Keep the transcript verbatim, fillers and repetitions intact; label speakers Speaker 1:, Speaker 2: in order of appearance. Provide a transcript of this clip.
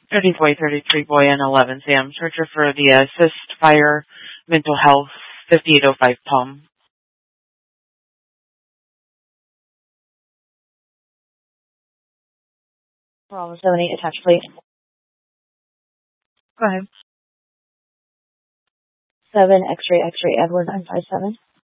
Speaker 1: thirty boy, thirty-three boy, and eleven Sam. Searcher for the Assist Fire Mental Health, fifty-eight oh five Palm.
Speaker 2: Bravo seven eight, attached, please.
Speaker 1: Go ahead.
Speaker 2: seven X-ray X-ray Edward nine five seven.